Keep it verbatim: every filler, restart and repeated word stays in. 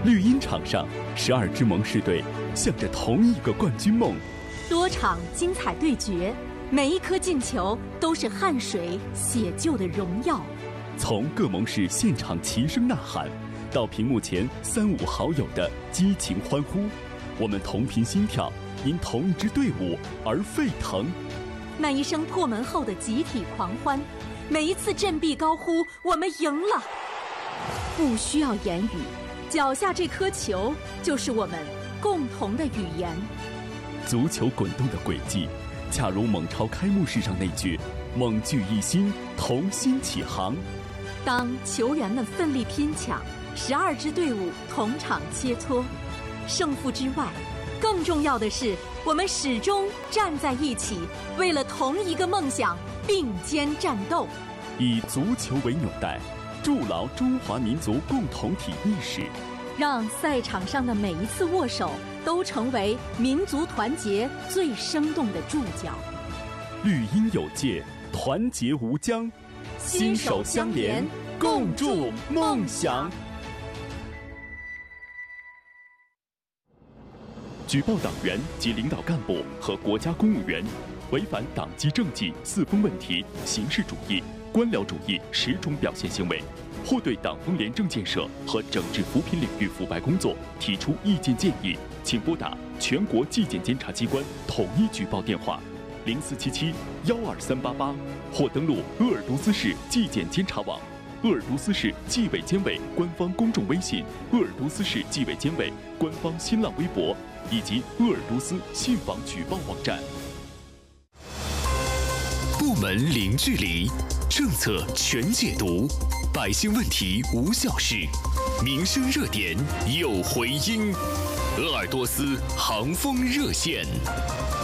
绿茵场上，十二支盟誓队向着同一个冠军梦。 多场精彩对决，每一颗进球都是汗水写就的荣耀。 从各盟誓现场齐声呐喊，到屏幕前三五好友的激情欢呼，我们同频心跳，因同一支队伍而沸腾。 那一声破门后的集体狂欢，每一次振臂高呼“我们赢了”，不需要言语，脚下这颗球就是我们共同的语言。 足球滚动的轨迹，恰如蒙超开幕式上那句“盟聚一心，同心起航”。 当球员们奋力拼抢，十二支队伍同场切磋，胜负之外，更重要的是，我们始终站在一起，为了同一个梦想并肩战斗。 以足球为纽带，筑牢中华民族共同体意识， 让赛场上的每一次握手都成为民族团结最生动的注脚。 绿茵有界，团结无疆，心手相连，共筑梦想。举报党员及领导干部和国家公务员违反党纪政纪四风问题、形式主义、官僚主义十种表现行为，或对党风廉政建设和整治扶贫领域腐败工作提出意见建议，请拨打全国纪检监察机关统一举报电话零四七七幺二三八八，或登录鄂尔多斯市纪检监察网、鄂尔多斯市纪委监委官方公众微信、鄂尔多斯市纪委监委官方新浪微博以及鄂尔多斯信访举报网站。 部门零距离，政策全解读，百姓问题无小事，民生热点有回音。鄂尔多斯航风热线。